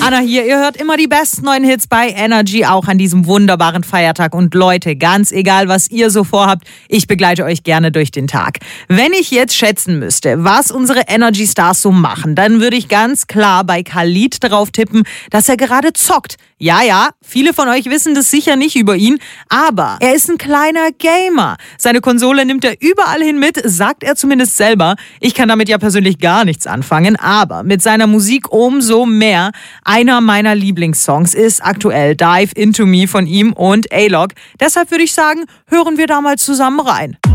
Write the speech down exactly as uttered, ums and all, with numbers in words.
Anna hier, ihr hört immer die besten neuen Hits bei Energy, auch an diesem wunderbaren Feiertag. Und Leute, ganz egal, was ihr so vorhabt, ich begleite euch gerne durch den Tag. Wenn ich jetzt schätzen müsste, was unsere Energy Stars so machen, dann würde ich ganz klar bei Khalid darauf tippen, dass er gerade zockt. Ja, ja, viele von euch wissen das sicher nicht über ihn, aber er ist ein kleiner Gamer. Seine Konsole nimmt er überall hin mit, sagt er zumindest selber. Ich kann damit ja persönlich gar nichts anfangen, aber mit seiner Musik umso mehr. Einer meiner Lieblingssongs ist aktuell Dive Into Me von ihm und A-Log. Deshalb würde ich sagen, hören wir da mal zusammen rein.